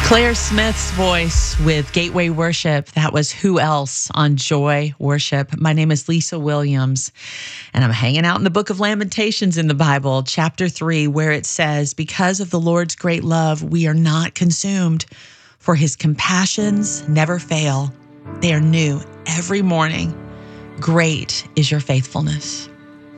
Claire Smith's voice with Gateway Worship. That was Who Else on Joy Worship. My name is Lisa Williams, and I'm hanging out in the book of Lamentations in the Bible, chapter 3, where it says, because of the Lord's great love, we are not consumed, for his compassions never fail. They are new every morning. Great is your faithfulness.